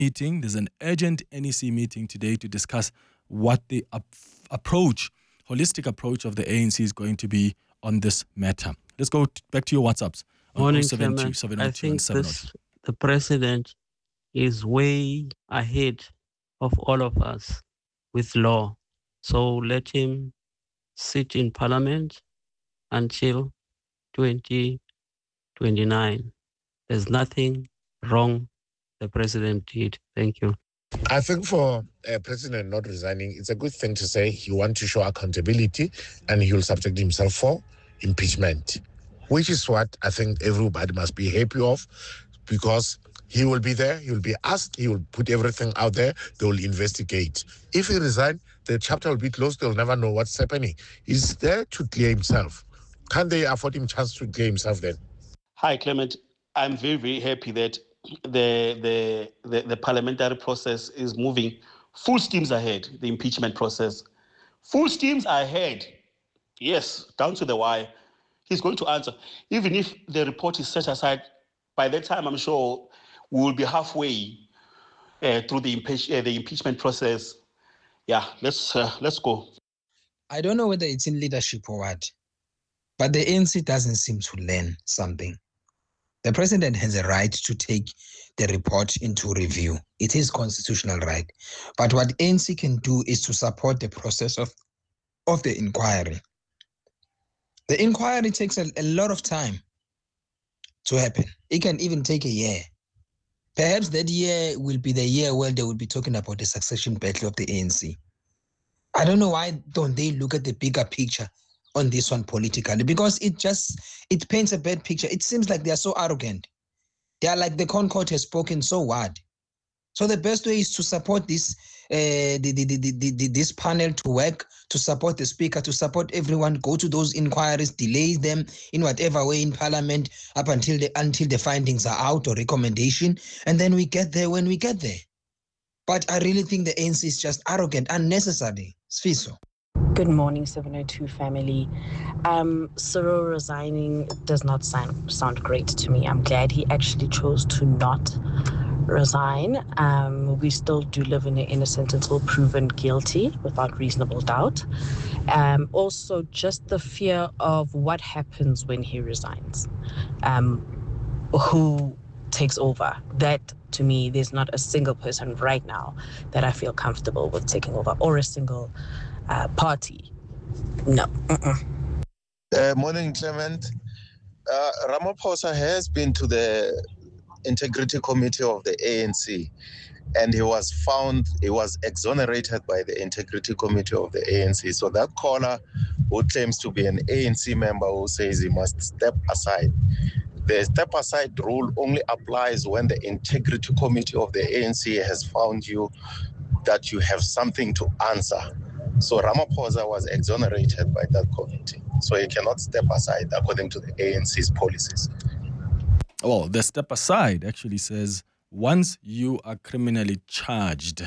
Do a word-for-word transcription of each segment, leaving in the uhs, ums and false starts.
meeting. There's an urgent N E C meeting today to discuss what the up- approach, holistic approach of the A N C is going to be on this matter. Let's go t- back to your WhatsApps on Morning, oh seven two, Clement. seven oh I two and think seven oh two. this, the president is way ahead of all of us with law. So let him sit in parliament until twenty twenty-nine. There's nothing wrong the president did. Thank you. I think for a president not resigning, it's a good thing to say he wants to show accountability and he will subject himself for impeachment, which is what I think everybody must be happy of, because he will be there, he will be asked, he will put everything out there, they will investigate. If he resigns, the chapter will be closed, they'll never know what's happening. He's there to clear himself. Can't they afford him chance to clear himself then? Hi, Clement. I'm very, very happy that the, the, the, the parliamentary process is moving full steams ahead, the impeachment process. Full steams ahead. Yes, down to the wire. He's going to answer. Even if the report is set aside, by that time, I'm sure we will be halfway uh, through the, impeach, uh, the impeachment process. Yeah, let's uh, let's go. I don't know whether it's in leadership or what, but the A N C doesn't seem to learn something. The president has a right to take the report into review. It is constitutional right. But what A N C can do is to support the process of, of the inquiry. The inquiry takes a, a lot of time to happen. It can even take a year. Perhaps that year will be the year where they will be talking about the succession battle of the A N C. I don't know why don't they look at the bigger picture on this one politically, because it just, it paints a bad picture. It seems like they are so arrogant. They are like the Concord has spoken, so what? So the best way is to support this uh, the, the, the, the, the, this panel to work, to support the speaker, to support everyone, go to those inquiries, delay them in whatever way in parliament up until the, until the findings are out or recommendation, and then we get there when we get there. But I really think the A N C is just arrogant, unnecessary. Sfiso. Good morning, seven oh two family. Um, Cyril resigning does not sound, sound great to me. I'm glad he actually chose to not resign. Um, we still do live in an innocent until proven guilty without reasonable doubt. Um, also, just the fear of what happens when he resigns. Um, who takes over? That, to me, there's not a single person right now that I feel comfortable with taking over, or a single uh, party. No. Uh-uh. Uh, morning, Clement. Uh, Ramaphosa has been to the Integrity Committee of the A N C, and he was found, he was exonerated by the Integrity Committee of the A N C. So that caller who claims to be an A N C member who says he must step aside, the step aside rule only applies when the Integrity Committee of the A N C has found you that you have something to answer. So Ramaphosa was exonerated by that committee. So he cannot step aside according to the A N C's policies. Well, the step aside actually says once you are criminally charged,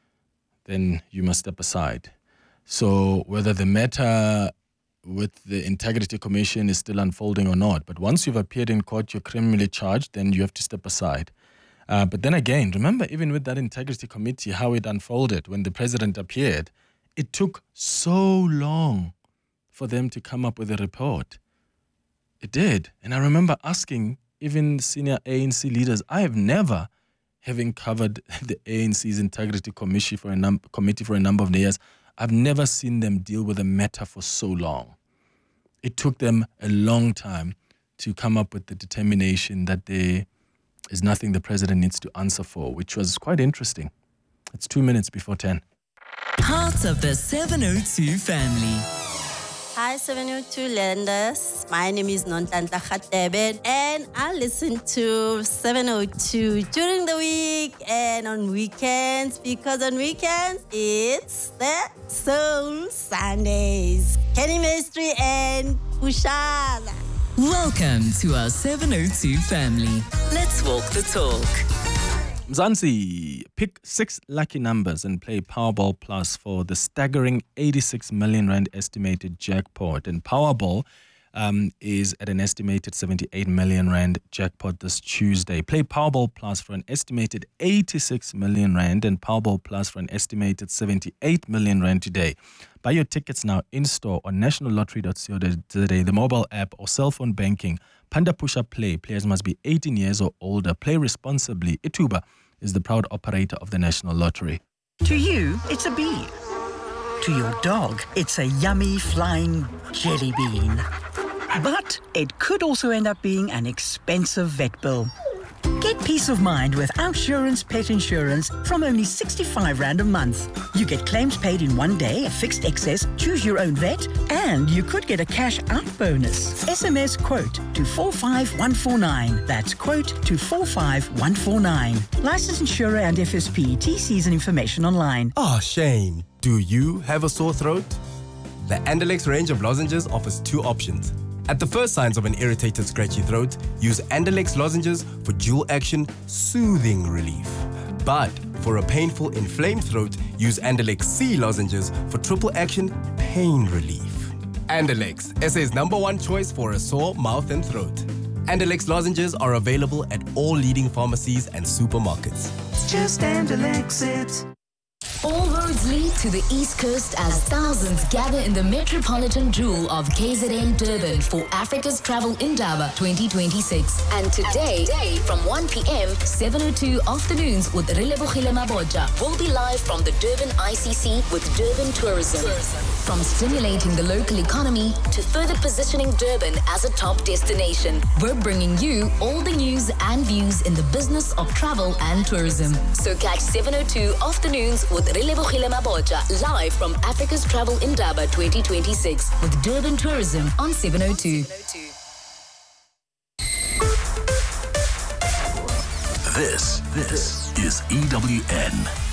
then you must step aside. So whether the matter with the Integrity Commission is still unfolding or not, but once you've appeared in court, you're criminally charged, then you have to step aside. Uh, but then again, remember even with that Integrity Committee, how it unfolded when the president appeared, it took so long for them to come up with a report. It did. And I remember asking even senior A N C leaders, I have never, having covered the A N C's Integrity Commission for a num- Committee for a number of years, I've never seen them deal with a matter for so long. It took them a long time to come up with the determination that there is nothing the president needs to answer for, which was quite interesting. It's two minutes before ten. Part of the seven oh two family. Hi, seven oh two Landers. My name is Nontanta Khatebe, and I listen to seven oh two during the week and on weekends, because on weekends it's the Soul Sundays. Kenny Maestri and Pushala. Welcome to our seven oh two family. Let's walk the talk. Mzansi, pick six lucky numbers and play Powerball Plus for the staggering eighty-six million rand estimated jackpot. And Powerball um, is at an estimated seventy-eight million rand jackpot this Tuesday. Play Powerball Plus for an estimated eighty-six million rand and Powerball Plus for an estimated seventy-eight million rand today. Buy your tickets now in-store on national lottery dot co dot za, the mobile app or cell phone banking. Panda Push-Up Play. Players must be eighteen years or older. Play responsibly. Ituba is the proud operator of the National Lottery. To you, it's a bee. To your dog, it's a yummy flying jelly bean. But it could also end up being an expensive vet bill. Get peace of mind with Outsurance Pet Insurance from only sixty-five rand a month. You get claims paid in one day, a fixed excess, choose your own vet, and you could get a cash out bonus. S M S quote to four five one four nine. That's quote to four five one four nine. Licensed insurer and F S P. T Cs and information online. Ah, Shane, do you have a sore throat? The Andalex range of lozenges offers two options. At the first signs of an irritated, scratchy throat, use Andalex lozenges for dual-action, soothing relief. But for a painful, inflamed throat, use Andalex C lozenges for triple-action, pain relief. Andalex, S A's number one choice for a sore mouth and throat. Andalex lozenges are available at all leading pharmacies and supermarkets. Just Andalex it. All roads lead to the East Coast as thousands gather in the metropolitan jewel of K Z N Durban for Africa's Travel Indaba twenty twenty-six. And today, from one p.m, seven oh two afternoons with Relebogile Mabotja will be live from the Durban I C C with Durban Tourism. From stimulating the local economy to further positioning Durban as a top destination, we're bringing you all the news and views in the business of travel and tourism. So catch seven oh two afternoons with Relebogile Mabotja live from Africa's Travel Indaba twenty twenty-six with Durban Tourism on seven oh two. This, this is E W N.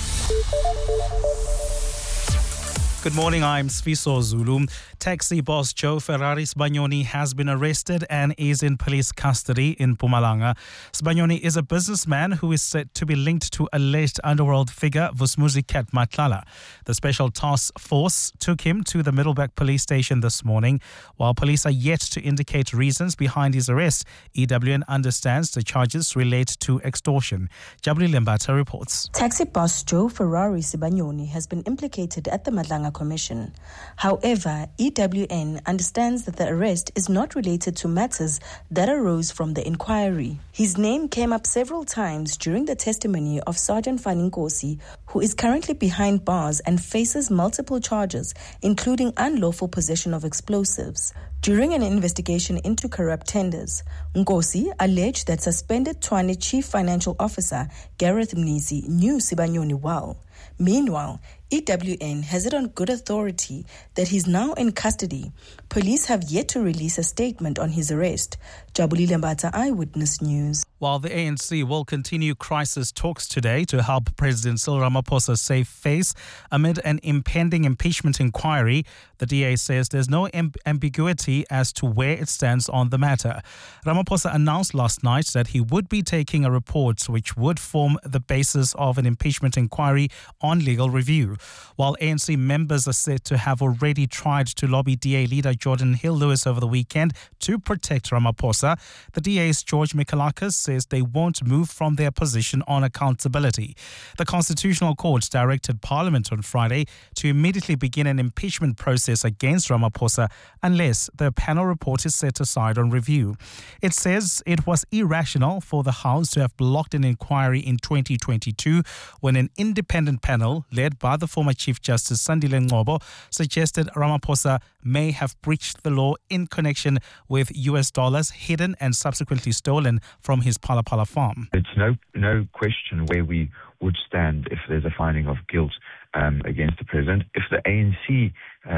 Good morning, I'm Sfiso Zulu. Taxi boss Joe Ferrari Sbagnoni has been arrested and is in police custody in Mpumalanga. Sbagnoni is a businessman who is said to be linked to alleged underworld figure Vusmuzi Cat Matlala. The special task force took him to the Middleburg police station this morning. While police are yet to indicate reasons behind his arrest, E W N understands the charges relate to extortion. Jabri Lembata reports. Taxi boss Joe Ferrari Sbagnoni has been implicated at the Madlanga Commission. However, E W N understands that the arrest is not related to matters that arose from the inquiry. His name came up several times during the testimony of Sergeant Fanny Nkosi, who is currently behind bars and faces multiple charges, including unlawful possession of explosives. During an investigation into corrupt tenders, Nkosi alleged that suspended Tshwane Chief Financial Officer Gareth Mnisi knew Sbagnoni well. Meanwhile, E W N has it on good authority that he's now in custody. Police have yet to release a statement on his arrest. Jabulile Mbata, Eyewitness News. While the A N C will continue crisis talks today to help President Cyril Ramaphosa save face amid an impending impeachment inquiry, the D A says there's no amb- ambiguity as to where it stands on the matter. Ramaphosa announced last night that he would be taking a report which would form the basis of an impeachment inquiry on legal review. While A N C members are said to have already tried to lobby D A leader Jordan Hill-Lewis over the weekend to protect Ramaphosa, the D A's George Mikalakis says they won't move from their position on accountability. The Constitutional Court directed Parliament on Friday to immediately begin an impeachment process against Ramaphosa unless the panel report is set aside on review. It says it was irrational for the House to have blocked an inquiry in twenty twenty-two when an independent panel led by the former Chief Justice Sandile Ngcobo suggested Ramaphosa may have breached the law in connection with U S dollars hidden and subsequently stolen from his Phala Phala farm. It's no no question where we would stand if there's a finding of guilt um, against the president. If the A N C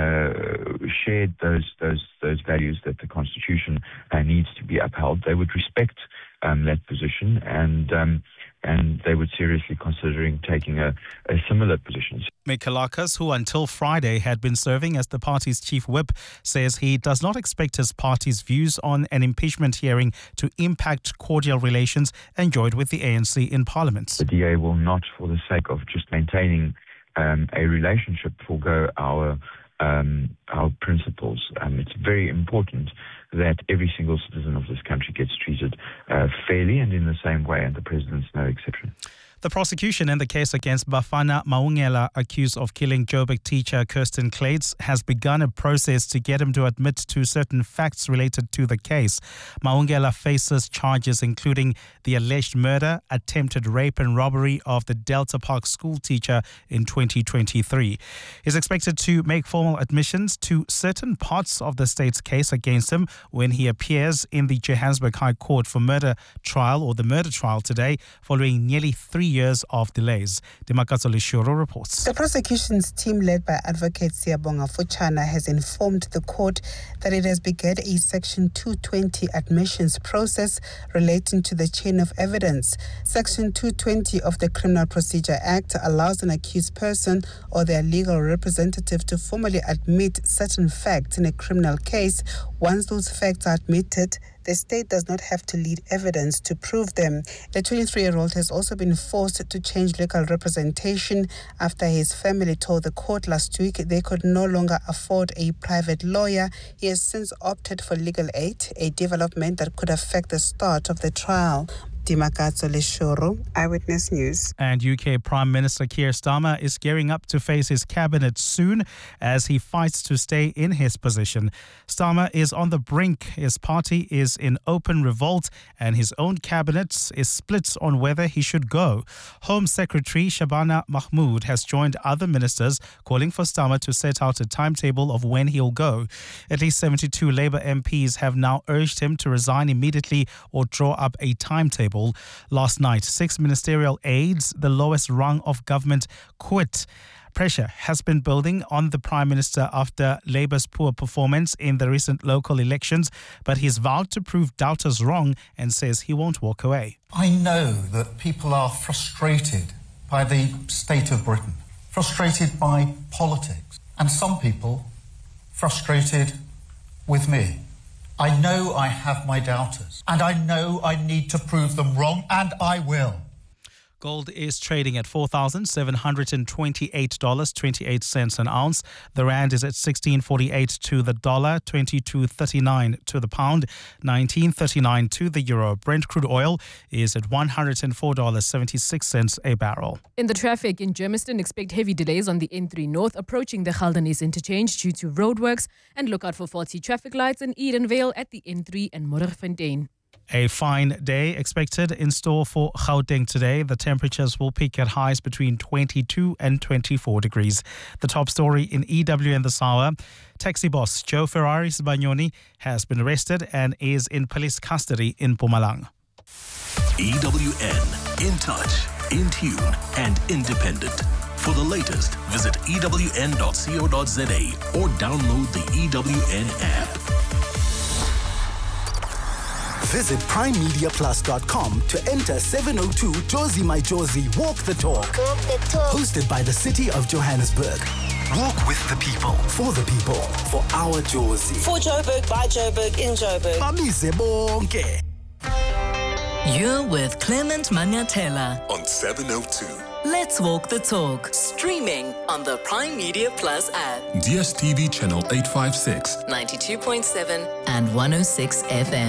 uh, shared those those those values that the Constitution uh, needs to be upheld, they would respect um, that position and um, and they would seriously considering taking a, a similar position. Mikalakis, who until Friday had been serving as the party's chief whip, says he does not expect his party's views on an impeachment hearing to impact cordial relations enjoyed with the A N C in Parliament. The D A will not, for the sake of just maintaining um, a relationship, forego our um, our principles. Um, it's very important that every single citizen of this country gets treated uh, fairly and in the same way, and the president's no exception. The prosecution in the case against Bafana Maungela, accused of killing Joburg teacher Kirsten Clates, has begun a process to get him to admit to certain facts related to the case. Maungela faces charges including the alleged murder, attempted rape and robbery of the Delta Park school teacher in twenty twenty-three. He's expected to make formal admissions to certain parts of the state's case against him when he appears in the Johannesburg High Court for murder trial or the murder trial today, following nearly three years of delays. Demakatso Leshuro reports. The prosecution's team, led by Advocate Siyabonga Fuchana, has informed the court that it has begun a Section two twenty admissions process relating to the chain of evidence. Section two twenty of the Criminal Procedure Act allows an accused person or their legal representative to formally admit certain facts in a criminal case. Once those facts are admitted, the state does not have to lead evidence to prove them. The twenty-three-year-old has also been forced to change legal representation after his family told the court last week they could no longer afford a private lawyer. He has since opted for legal aid, a development that could affect the start of the trial. Demakatso Leshuro, Eyewitness News. And U K Prime Minister Keir Starmer is gearing up to face his cabinet soon as he fights to stay in his position. Starmer is on the brink. His party is in open revolt and his own cabinet is split on whether he should go. Home Secretary Shabana Mahmood has joined other ministers calling for Starmer to set out a timetable of when he'll go. At least seventy-two Labour M Ps have now urged him to resign immediately or draw up a timetable. Last night, six ministerial aides, the lowest rung of government, quit. Pressure has been building on the Prime Minister after Labour's poor performance in the recent local elections, but he's vowed to prove doubters wrong and says he won't walk away. I know that people are frustrated by the state of Britain, frustrated by politics, and some people frustrated with me. I know I have my doubters, and I know I need to prove them wrong, and I will. Gold is trading at four thousand seven hundred twenty-eight dollars and twenty-eight cents an ounce. The rand is at sixteen forty-eight to the dollar, twenty-two thirty-nine to the pound, nineteen thirty-nine to the euro. Brent crude oil is at one hundred four dollars and seventy-six cents a barrel. In the traffic in Germiston, expect heavy delays on the N three North approaching the Galdenis interchange due to roadworks, and look out for faulty traffic lights in Edenvale at the N three and Modderfontein. A fine day expected in store for Gauteng today. The temperatures will peak at highs between twenty-two and twenty-four degrees. The top story in E W N this hour. Taxi boss Joe Ferrari Sibanyoni has been arrested and is in police custody in Mpumalanga. E W N, in touch, in tune and independent. For the latest, visit E W N dot co dot za or download the E W N app. Visit prime media plus dot com to enter seven oh two Jozi My Jozi Walk the Talk. Walk the Talk. Hosted by the City of Johannesburg. Walk with the people, for the people, for our Jozi. For Joburg, by Joburg, in Joburg. Bamise bonke. You're with Clement Manyatela on seven oh two. Let's Walk the Talk. Streaming on the Prime Media Plus app. D S T V channel eight fifty-six. ninety-two point seven and one oh six F M.